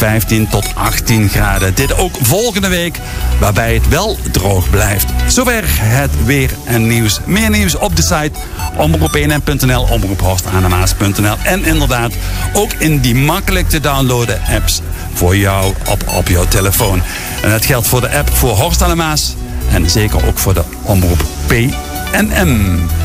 15 tot 18 graden. Dit ook volgende week, waarbij het wel droog blijft. Zover het weer en nieuws. Meer nieuws op de site omroep1.nl, omroephorstaanemaas.nl en inderdaad ook in die makkelijk te downloaden apps voor jou op jouw telefoon. En dat geldt voor de app voor Horst aan de Maas en zeker ook voor de omroep PNM.